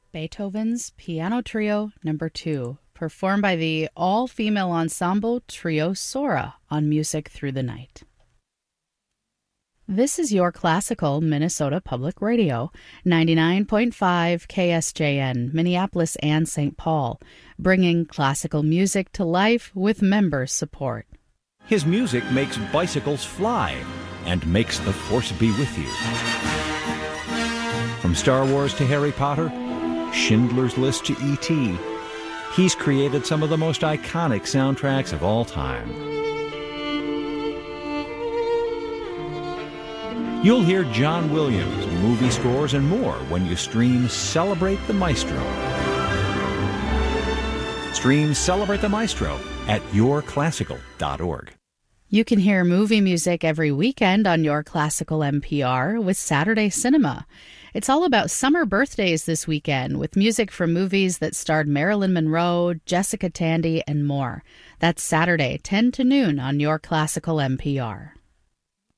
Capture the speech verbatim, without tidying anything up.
Beethoven's Piano Trio Number two, performed by the all-female ensemble Trio Sora on Music Through the Night. This is your classical Minnesota Public Radio, ninety-nine point five K S J N, Minneapolis and Saint Paul, bringing classical music to life with member support. His music makes bicycles fly and makes the Force be with you. From Star Wars to Harry Potter, Schindler's List to E T, he's created some of the most iconic soundtracks of all time. You'll hear John Williams, movie scores, and more when you stream Celebrate the Maestro. Stream Celebrate the Maestro at your classical dot org. You can hear movie music every weekend on Your Classical N P R with Saturday Cinema. It's all about summer birthdays this weekend with music from movies that starred Marilyn Monroe, Jessica Tandy, and more. That's Saturday, ten to noon on Your Classical N P R.